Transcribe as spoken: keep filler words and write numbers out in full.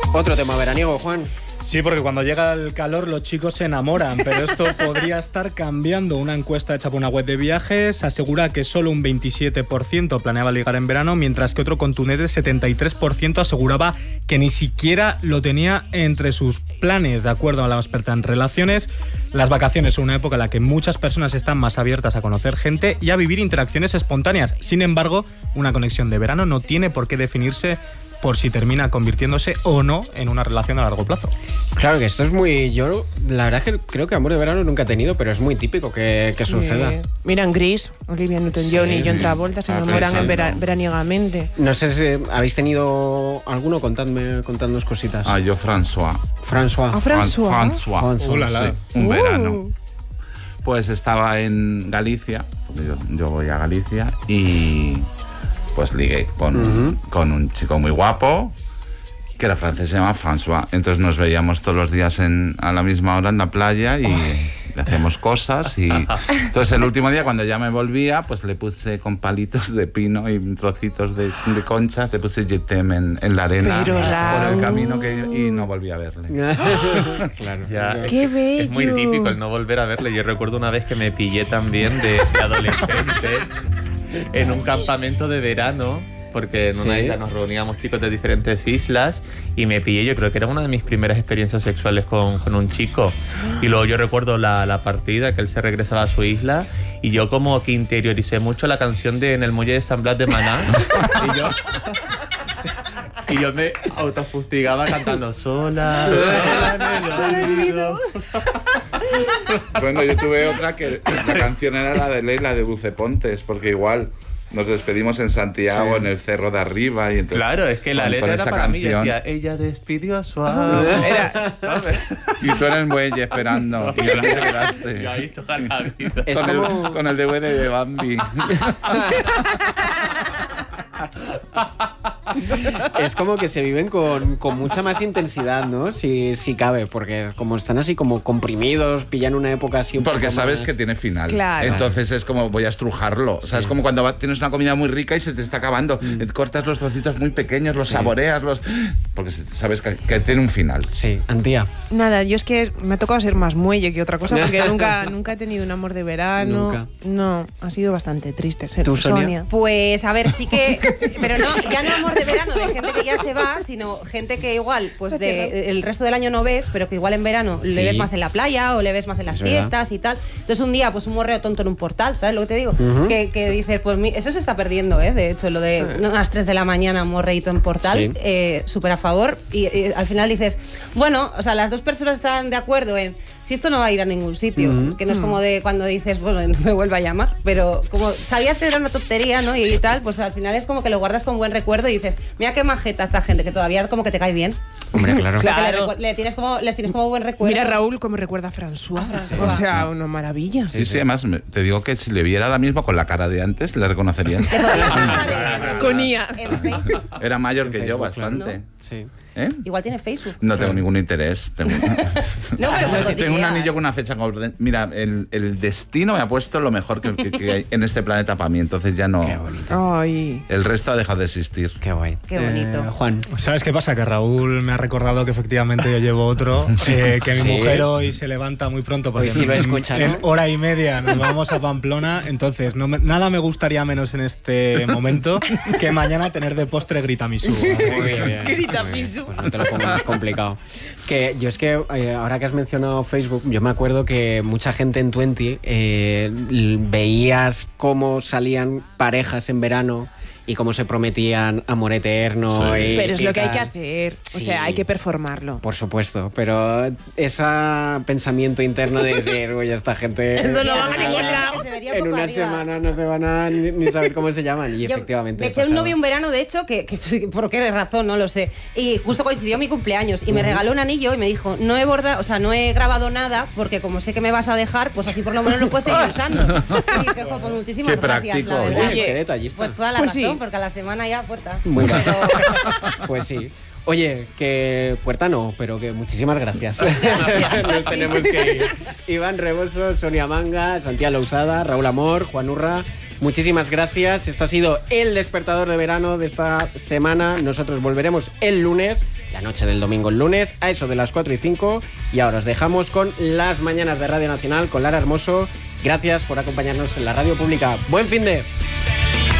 Otro tema veraniego, Juan. Sí, porque cuando llega el calor los chicos se enamoran, pero esto podría estar cambiando. Una encuesta hecha por una web de viajes asegura que solo un veintisiete por ciento planeaba ligar en verano, mientras que otro contundente setenta y tres por ciento aseguraba que ni siquiera lo tenía entre sus planes. De acuerdo a la experta en relaciones, las vacaciones son una época en la que muchas personas están más abiertas a conocer gente y a vivir interacciones espontáneas. Sin embargo, una conexión de verano no tiene por qué definirse por si termina convirtiéndose o no en una relación a largo plazo. Claro que esto es muy... Yo la verdad es que creo que amor de verano nunca he tenido, pero es muy típico que, que suceda. Sí. Mira en Gris, Olivia Newton-John sí. y John Travolta se enamoran en vera, veraniegamente. No sé si habéis tenido alguno, contadme, contadnos cositas. Ah, yo François. François. Ah, François. François. François. Uh, la, sí, un uh. verano. Pues estaba en Galicia, yo, yo voy a Galicia y... pues ligué con, uh-huh. con un chico muy guapo, que era francés, se llama François. Entonces nos veíamos todos los días en, a la misma hora en la playa y oh. le hacíamos cosas. Y entonces el último día, cuando ya me volvía, pues le puse con palitos de pino y trocitos de, de conchas, le puse je t'aime en, en la arena Pero, por el camino que, y no volví a verle. Claro. Ya, ¡Qué es, bello! Es muy típico el no volver a verle. Yo recuerdo una vez que me pillé también de, de adolescente en un campamento de verano, porque en una ¿Sí? isla nos reuníamos chicos de diferentes islas y me pillé, yo creo que era una de mis primeras experiencias sexuales con, con un chico. Y luego yo recuerdo la, la partida, que él se regresaba a su isla y yo como que interioricé mucho la canción de En el muelle de San Blas de Maná y yo... Y yo me autofustigaba cantando sola, sola en el olvido. Bueno, yo tuve otra que la canción era la de Leila de Bucepontes, porque igual nos despedimos en Santiago, sí. en el cerro de arriba. Y entonces, claro, es que la con, letra con era para canción. mí, decía, ella despidió a su amor. Era, y tú en el muelle esperando, y yo te quedaste. Y ahí toda la vida. Es con, como... el, con el D V D de Bambi. Es como que se viven con, con mucha más intensidad, ¿no? Si, si cabe, porque como están así como comprimidos, pillan una época así un Porque poco sabes más... que tiene final. Claro. Entonces es como voy a estrujarlo. Sí. O sea, es como cuando va, tienes una comida muy rica y se te está acabando. Mm. Cortas los trocitos muy pequeños, los sí. saboreas, los... porque sabes que, que tiene un final. Sí, Antía. Nada, yo es que me ha tocado ser más muelle que otra cosa, porque nunca, nunca he tenido un amor de verano. Nunca. No, ha sido bastante triste ser. ¿Tú, Sonia? Sonia? Pues a ver, sí que... Pero no, ya no amor de verano de gente que ya se va, sino gente que igual, pues de, el resto del año no ves, pero que igual en verano sí. le ves más en la playa o le ves más en las es fiestas verdad. Y tal. Entonces un día, pues un morreo tonto en un portal, ¿sabes lo que te digo? Uh-huh. Que, que dices, pues mi, eso se está perdiendo, ¿eh? De hecho, lo de sí. a las tres de la mañana un morreito en portal, sí. eh, súper a favor. Y, y al final dices, bueno, o sea, las dos personas están de acuerdo en si esto no va a ir a ningún sitio, uh-huh. que no es como de cuando dices, bueno, no me vuelva a llamar, pero como sabías que era una tontería, ¿no? Y, y tal, pues al final es como que lo guardas con buen recuerdo y dices, mira qué majeta esta gente, que todavía como que te cae bien. Hombre, claro. claro. Le, le tienes como, les tienes como buen recuerdo. Mira Raúl cómo recuerda a François. A François. O sea, sí. una maravilla. Sí, sí, sí, además te digo que si le viera ahora mismo con la cara de antes, le reconocerías. Con I A. En Facebook. Era mayor que Facebook, yo bastante. ¿no? Sí. ¿Eh? Igual tiene Facebook. No tengo ningún interés. Tengo, no, pero tengo un anillo con una fecha. Mira, el, el destino me ha puesto lo mejor que, que, que hay en este planeta para mí. Entonces ya no. Qué bonito. Ay. El resto ha dejado de existir. Qué guay. Qué bonito. Eh, Juan. ¿Sabes qué pasa? Que Raúl me ha recordado que efectivamente yo llevo otro. Eh, que mi ¿Sí? mujer hoy se levanta muy pronto porque sí lo escucha, ¿no? en hora y media nos vamos a Pamplona. Entonces, no me, nada me gustaría menos en este momento que mañana tener de postre Gritamisú. Muy bien. Gritamisú. Pues no te lo pongas complicado. Que yo es que eh, ahora que has mencionado Facebook, yo me acuerdo que mucha gente en veinte eh, veías cómo salían parejas en verano y cómo se prometían amor eterno. Sí. Y, pero es y lo que tal. hay que hacer. O sí. sea, hay que performarlo. Por supuesto, pero ese pensamiento interno de decir, oye, esta gente Eso no va a ningún lado. en una semana no se van a ni, ni saber cómo se llaman. Y yo efectivamente. me eché un novio un verano, de hecho, que, que por qué razón, no lo sé. Y justo coincidió mi cumpleaños y me regaló un anillo y me dijo, no he bordado, o sea, no he grabado nada porque como sé que me vas a dejar, pues así por lo menos lo puedes seguir usando. Y dije, jo, pues muchísimas Qué gracias, práctico, la verdad. Oye, qué detallista. Pues toda la Pues razón. porque a la semana ya puerta. Muy bien. Pero... Pues sí. Oye, que puerta no, pero que muchísimas gracias. Nos tenemos que ir. Iván Reboso, Sonia Manga, Santiago Lousada, Raúl Amor, Juan Urra, muchísimas gracias. Esto ha sido el despertador de verano de esta semana. Nosotros volveremos el lunes, la noche del domingo el lunes, a eso de las cuatro y cinco. Y ahora os dejamos con las mañanas de Radio Nacional, con Lara Hermoso. Gracias por acompañarnos en la radio pública. ¡Buen fin de!